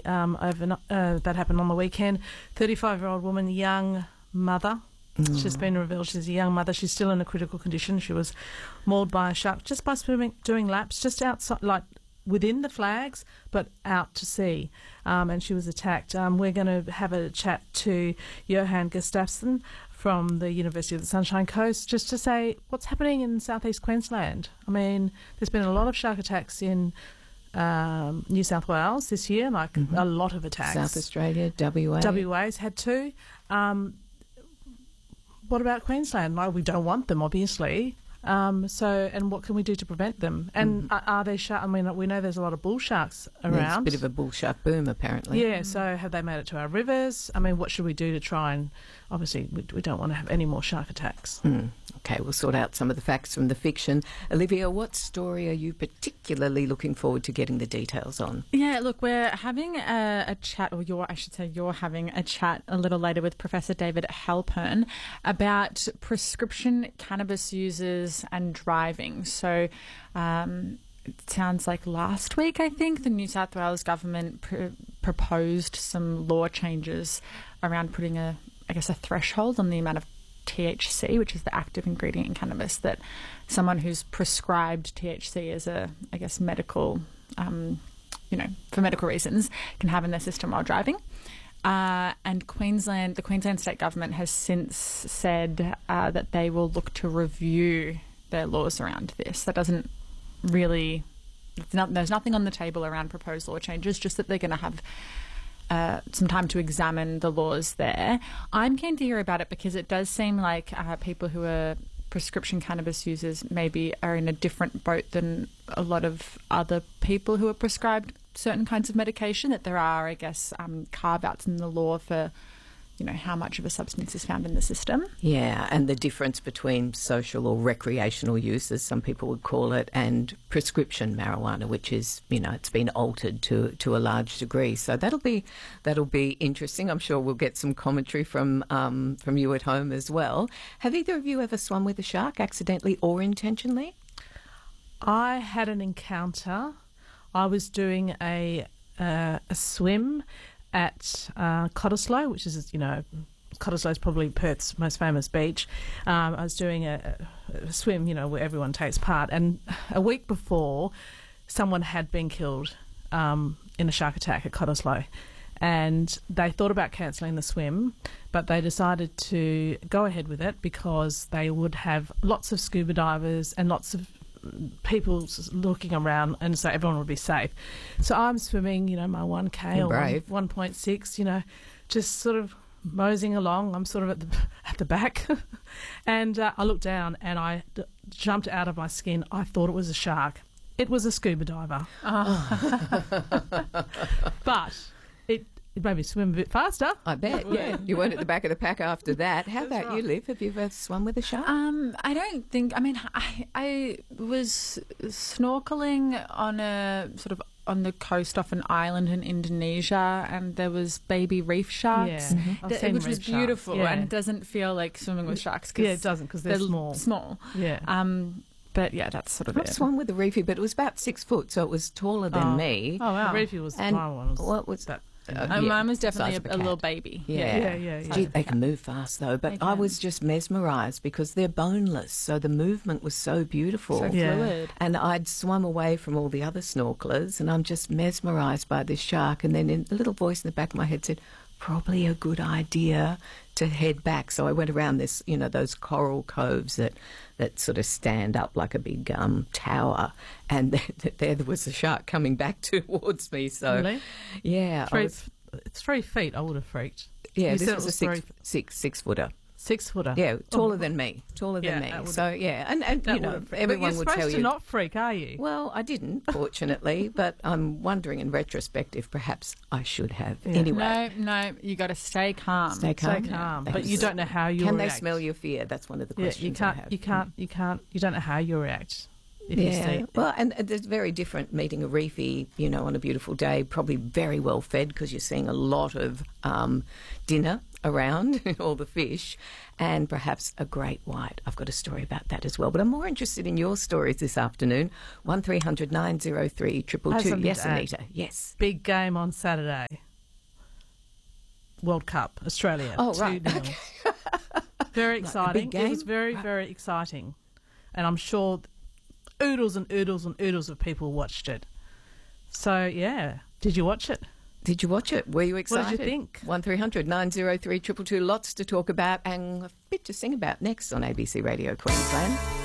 that happened on the weekend. 35-year-old woman, young mother. She's been revealed she's a young mother. She's still in a critical condition. She was mauled by a shark just by swimming, doing laps just outside, like within the flags, but out to sea. And she was attacked. We're going to have a chat to Johan Gustafsson from the University of the Sunshine Coast just to say what's happening in southeast Queensland. I mean, there's been a lot of shark attacks in New South Wales this year, like a lot of attacks. South Australia, WA. WA's had two. What about Queensland? Like, we don't want them, obviously. And what can we do to prevent them? And are there sharks? I mean, we know there's a lot of bull sharks around. There's a bit of a bull shark boom, apparently. Yeah, so have they made it to our rivers? I mean, what should we do to try and... Obviously, we don't want to have any more shark attacks. Okay, we'll sort out some of the facts from the fiction. Olivia, what story are you particularly looking forward to getting the details on? Yeah, look, we're having a chat, or you're having a chat a little later with Professor David Halpern about prescription cannabis users and driving. So it sounds like last week, I think, the New South Wales government proposed some law changes around putting a threshold on the amount of THC, which is the active ingredient in cannabis, that someone who's prescribed THC as medical, for medical reasons, can have in their system while driving. And the Queensland state government has since said that they will look to review their laws around this. That doesn't really... there's nothing on the table around proposed law changes, just that they're going to have some time to examine the laws there. I'm keen to hear about it because it does seem like people who are prescription cannabis users maybe are in a different boat than a lot of other people who are prescribed certain kinds of medication, that there are, carve-outs in the law for, how much of a substance is found in the system. Yeah, and the difference between social or recreational use, as some people would call it, and prescription marijuana, which is, it's been altered to a large degree. So that'll be interesting. I'm sure we'll get some commentary from you at home as well. Have either of you ever swum with a shark, accidentally or intentionally? I had an encounter. I was doing a swim at Cottesloe, which is, Cottesloe is probably Perth's most famous beach. I was doing a swim, where everyone takes part. And a week before, someone had been killed in a shark attack at Cottesloe. And they thought about cancelling the swim, but they decided to go ahead with it because they would have lots of scuba divers and lots of people looking around, and so everyone would be safe. So I'm swimming, my 1K or 1.6, just sort of moseying along. I'm sort of at the back, and I looked down and I jumped out of my skin. I thought it was a shark. It was a scuba diver. But it made me swim a bit faster. I bet, yeah. You weren't at the back of the pack after that. How about you, Liv? Have you ever swum with a shark? I don't think... I was snorkelling on the coast off an island in Indonesia, and there was baby reef sharks, which was beautiful, and it doesn't feel like swimming with sharks. Yeah, it doesn't, because they're small. Yeah. But yeah, that's sort of it. I've swum with a reefie, but it was about 6 foot, so it was taller than me. Oh, wow. The reefie was my one. What was that? Mine was definitely a little baby. Yeah. Gee, they can move fast though, but I was just mesmerised because they're boneless, so the movement was so beautiful. So fluid. And I'd swum away from all the other snorkelers, and I'm just mesmerised by this shark. And then a little voice in the back of my head said, probably a good idea to head back. So I went around this, those coral coves that sort of stand up like a big tower, and there was a shark coming back towards me. So, really? Yeah. It's 3 feet. I would have freaked. Yeah, this was a six footer. 6 footer. Yeah, taller than me. Taller than me. So, yeah. And everyone would tell you. You're supposed to not freak, are you? Well, I didn't, fortunately, but I'm wondering in retrospect if perhaps I should have. Yeah. Anyway. No, you got to stay calm. Stay calm. Yeah. But you don't know how you'll react. Can they smell your fear? That's one of the questions I have. You don't know how you'll react. if you see. Well, and it's very different meeting a reefie, on a beautiful day, probably very well fed because you're seeing a lot of dinner around, all the fish, and perhaps a great white. I've got a story about that as well. But I'm more interested in your stories this afternoon. 1300 903 222. Yes, Anita. Yes. Big game on Saturday. World Cup, Australia. Oh, right. 2-0. Very exciting. big game? It was very, very exciting. And I'm sure oodles and oodles and oodles of people watched it. So, yeah. Did you watch it? Did you watch it? Were you excited? What did you think? 1300 903 222. Lots to talk about and a bit to sing about next on ABC Radio Queensland.